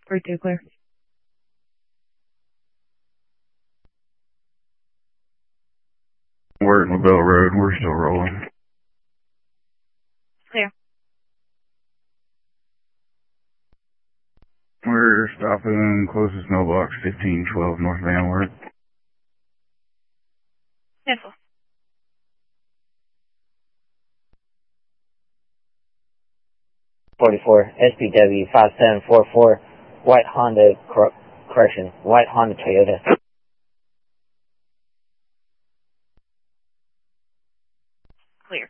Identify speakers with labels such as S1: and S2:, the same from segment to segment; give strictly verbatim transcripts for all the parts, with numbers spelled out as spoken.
S1: three two clear.
S2: We're at LaBelle Road. We're still rolling.
S1: Clear.
S2: We're stopping closest mailbox, fifteen twelve North Van Wert.
S1: Cancel.
S3: forty-four, S P W five seven four four, white Honda, cor correction, white Honda Toyota.
S1: Clear.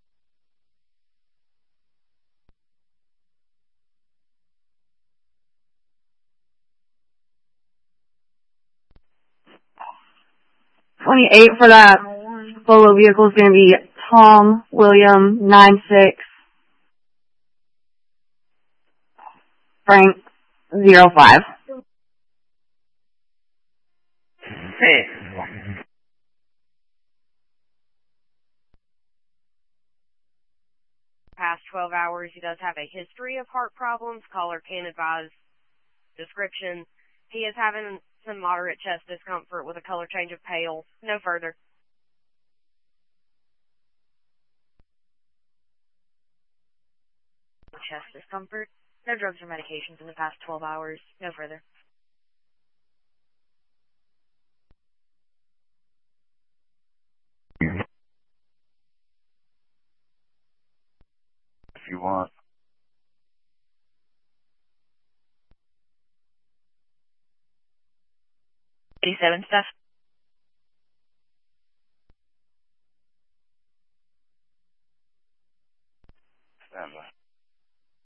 S1: twenty-eight for that solo vehicle is going to be Tom William nine six Frank zero five.
S2: Hey.
S4: Past twelve hours, he does have a history of heart problems. Caller can advise description. He is having some moderate chest discomfort with a color change of pale. No further. Chest discomfort. No drugs or medications in the past twelve hours. No further.
S2: If you want.
S1: eighty-seven stuff.